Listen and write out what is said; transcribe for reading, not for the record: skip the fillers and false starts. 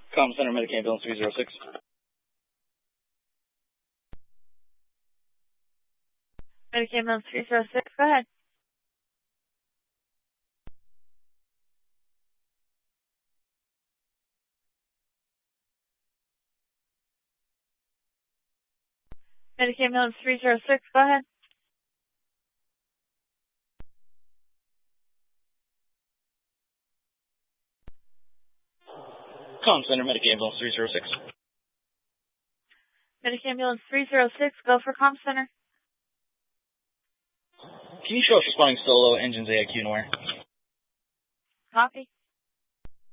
Com Center, Medic Ambulance 306. Medic Ambulance 306, go ahead. Medic Ambulance 306, go ahead. Com Center, Medic Ambulance 306. Medic Ambulance 306, go for Com Center. Can you show us responding solo, engines AIQ nowhere? Copy.